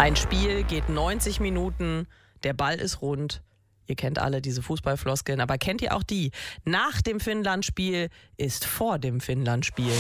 Ein Spiel geht 90 Minuten, der Ball ist rund. Ihr kennt alle diese Fußballfloskeln, aber kennt ihr auch die? Nach dem Finnland-Spiel ist vor dem Finnland-Spiel.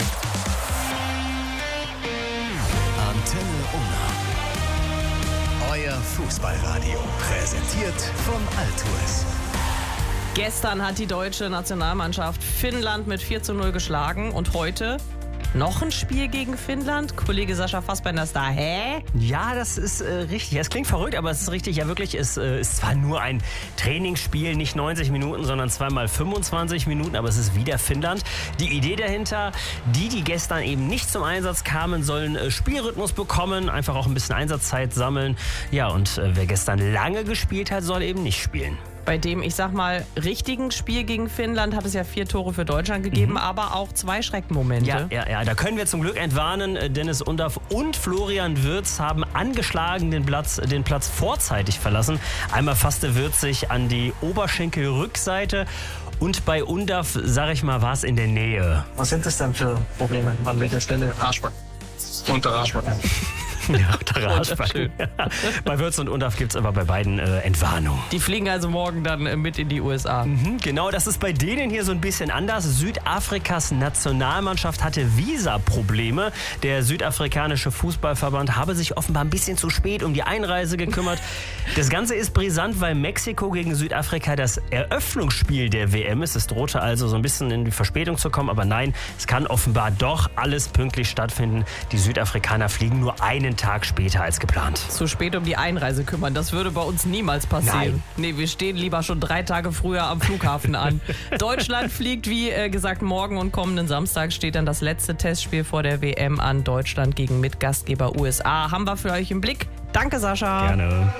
Antenne Unna. Euer Fußballradio. Präsentiert von Altues. Gestern hat die deutsche Nationalmannschaft Finnland mit 4:0 geschlagen und heute noch ein Spiel gegen Finnland? Kollege Sascha Fassbender ist da. Hä? Ja, das ist richtig. Es klingt verrückt, aber es ist richtig. Ja, wirklich, es ist zwar nur ein Trainingsspiel, nicht 90 Minuten, sondern zweimal 25 Minuten, aber es ist wieder Finnland. Die Idee dahinter, die gestern eben nicht zum Einsatz kamen, sollen Spielrhythmus bekommen, einfach auch ein bisschen Einsatzzeit sammeln. Ja, und wer gestern lange gespielt hat, soll eben nicht spielen. Bei dem, ich sag mal, richtigen Spiel gegen Finnland hat es ja 4 Tore für Deutschland gegeben, aber auch 2 Schreckmomente. Ja, da können wir zum Glück entwarnen. Dennis Undaff und Florian Wirtz haben angeschlagen den Platz vorzeitig verlassen. Einmal fasste Wirtz sich an die Oberschenkelrückseite und bei Undaff, sag ich mal, war es in der Nähe. Was sind das denn für Probleme? An welcher Stelle? Arschbacken. Unter Arschbacken. Ja, der Arschbacken. Bei Wirtz und Undaff gibt es aber bei beiden Entwarnung. Die fliegen also morgen dann mit in die USA. Genau, das ist bei denen hier so ein bisschen anders. Südafrikas Nationalmannschaft hatte Visa-Probleme. Der südafrikanische Fußballverband habe sich offenbar ein bisschen zu spät um die Einreise gekümmert. Das Ganze ist brisant, weil Mexiko gegen Südafrika das Eröffnungsspiel der WM ist. Es drohte also so ein bisschen in die Verspätung zu kommen, aber nein, es kann offenbar doch alles pünktlich stattfinden. Die Südafrikaner fliegen nur einen Tag später als geplant. Zu spät um die Einreise kümmern, das würde bei uns niemals passieren. Nein. Nee, wir stehen lieber schon 3 Tage früher am Flughafen an. Deutschland fliegt, wie gesagt, morgen und kommenden Samstag steht dann das letzte Testspiel vor der WM an. Deutschland gegen Mitgastgeber USA. Haben wir für euch im Blick. Danke, Sascha. Gerne.